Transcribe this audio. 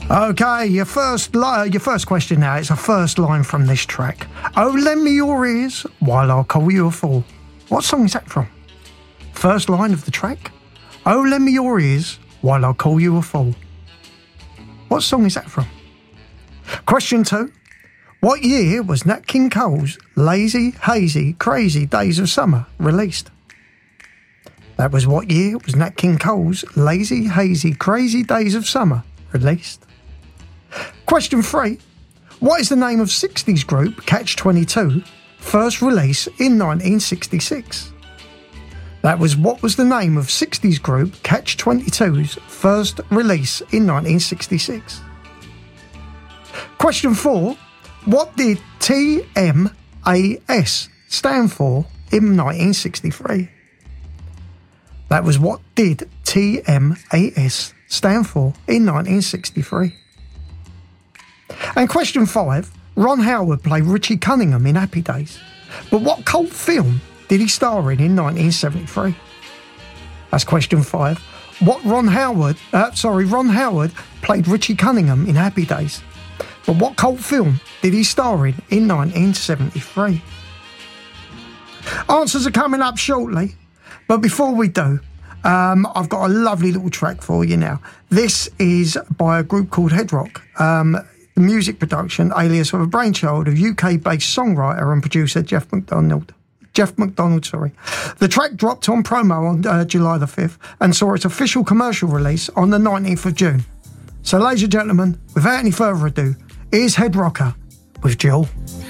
Okay, your first question now. It's a first line from this track. Oh, lend me your ears while I'll call you a fool. What song is that from? First line of the track. Oh, lend me your ears while I'll call you a fool. What song is that from? Question 2. What year was Nat King Cole's Lazy, Hazy, Crazy Days of Summer released? That was what year was Nat King Cole's Lazy, Hazy, Crazy Days of Summer released? Question 3. What is the name of 60s group Catch-22 first release in 1966? That was what was the name of 60s group Catch-22's first release in 1966? Question 4. What did TMAS stand for in 1963? That was what did TMAS stand for in 1963? And question 5. Ron Howard played Richie Cunningham in Happy Days. But what cult film did he star in 1973? That's question 5. Ron Howard played Richie Cunningham in Happy Days. But what cult film did he star in 1973? Answers are coming up shortly. But before we do, I've got a lovely little track for you now. This is by a group called Headrock. The music production, alias of a brainchild of UK-based songwriter and producer Jeff McDonald. The track dropped on promo on July the 5th and saw its official commercial release on the 19th of June. So, ladies and gentlemen, without any further ado, here's Headrocker with Jill.